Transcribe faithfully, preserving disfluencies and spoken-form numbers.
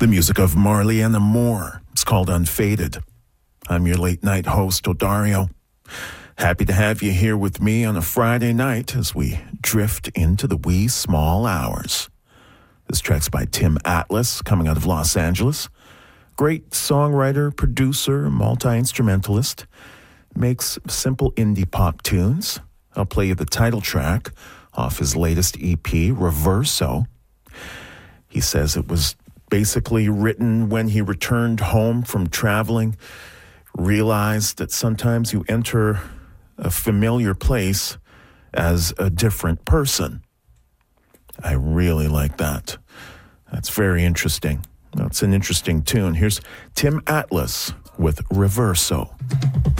The music of Marleyanna Moore. It's called Unfaded. I'm your late night host, Odario. Happy to have you here with me on a Friday night as we drift into the wee small hours. This track's by Tim Atlas, coming out of Los Angeles. Great songwriter, producer, multi-instrumentalist. Makes simple indie pop tunes. I'll play you the title track off his latest E P, Reverso. He says it was basically written when he returned home from traveling, realized that sometimes you enter a familiar place as a different person. I really like that. That's very interesting. That's an interesting tune. Here's Tim Atlas with Reverso.